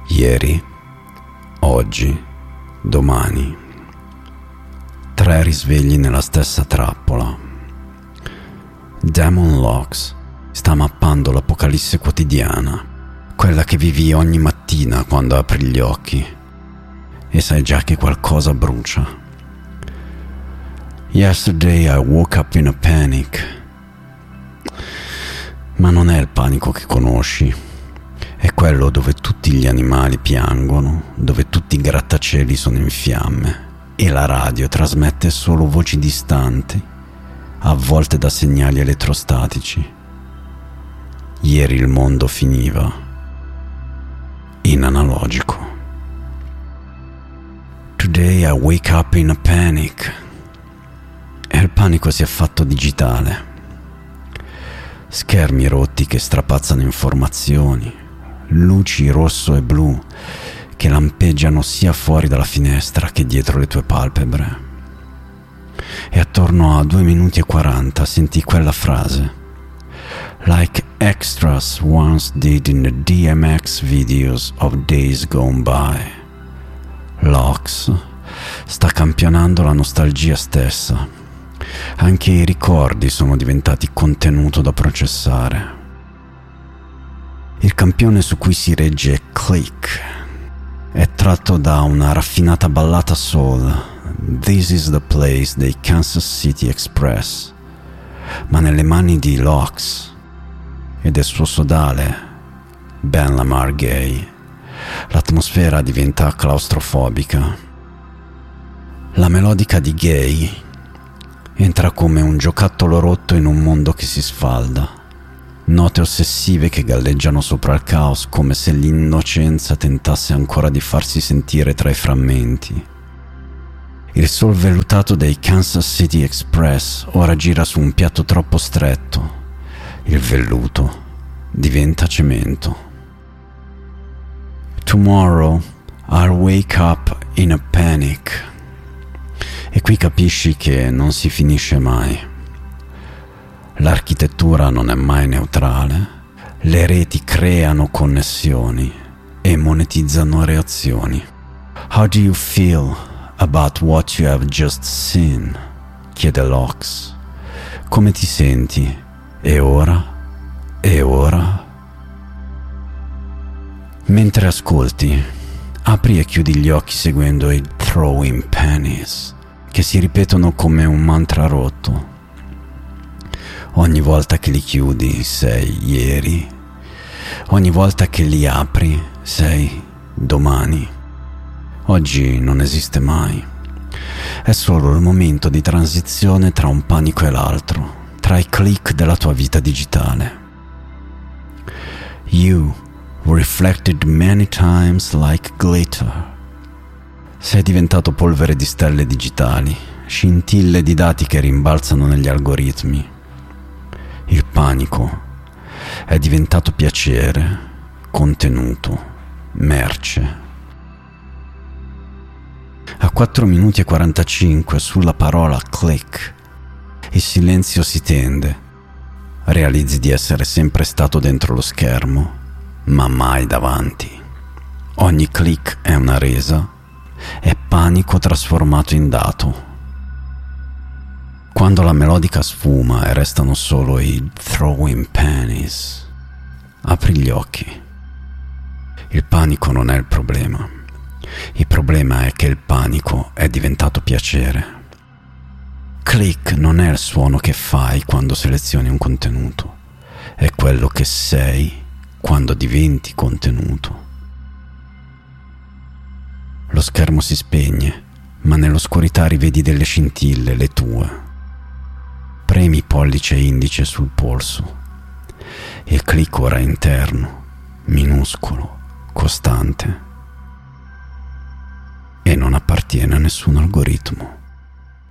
Ieri, oggi, domani. 3 risvegli nella stessa trappola. Damon Locks sta mappando l'apocalisse quotidiana, quella che vivi ogni mattina quando apri gli occhi e sai già che qualcosa brucia. Yesterday I woke up in a panic. Ma non è il panico che conosci. È quello dove tutti gli animali piangono, dove tutti i grattacieli sono in fiamme e la radio trasmette solo voci distanti, avvolte da segnali elettrostatici. Ieri il mondo finiva in analogico. Today I wake up in a panic. E il panico si è fatto digitale. Schermi rotti che strapazzano informazioni, luci rosso e blu che lampeggiano sia fuori dalla finestra che dietro le tue palpebre. E attorno a 2 minuti e 40 senti quella frase: like extras once did in the DMX videos of days gone by. Locks sta campionando la nostalgia stessa. Anche i ricordi sono diventati contenuto da processare. Il campione su cui si regge Click è tratto da una raffinata ballata soul, This is the place dei Kansas City Express, ma nelle mani di Locks e del suo sodale Ben Lamar Gay l'atmosfera diventa claustrofobica. La melodica di Gay entra come un giocattolo rotto in un mondo che si sfalda. Note ossessive che galleggiano sopra il caos come se l'innocenza tentasse ancora di farsi sentire tra i frammenti. Il sol vellutato dei Kansas City Express ora gira su un piatto troppo stretto. Il velluto diventa cemento. Tomorrow I'll wake up in a panic. E qui capisci che non si finisce mai. L'architettura non è mai neutrale, le reti creano connessioni e monetizzano reazioni. How do you feel about what you have just seen? Chiede Locks. Come ti senti? E ora? E ora? Mentre ascolti, apri e chiudi gli occhi seguendo i throwing pennies, che si ripetono come un mantra rotto. Ogni volta che li chiudi sei ieri, ogni volta che li apri sei domani. Oggi non esiste mai. È solo il momento di transizione tra un panico e l'altro, tra i click della tua vita digitale. You reflected many times like glitter. Sei diventato polvere di stelle digitali, scintille di dati che rimbalzano negli algoritmi. Il panico è diventato piacere, contenuto, merce. A 4 minuti e 45 sulla parola click, il silenzio si tende. Realizzi di essere sempre stato dentro lo schermo, ma mai davanti. Ogni click è una resa, è panico trasformato in dato. Quando la melodica sfuma e restano solo i throwing pennies, apri gli occhi. Il panico non è il problema. Il problema è che il panico è diventato piacere. Click non è il suono che fai quando selezioni un contenuto, è quello che sei quando diventi contenuto. Lo schermo si spegne, ma nell'oscurità rivedi delle scintille, le tue. Premi pollice e indice sul polso. Il click ora è interno, minuscolo, costante e non appartiene a nessun algoritmo.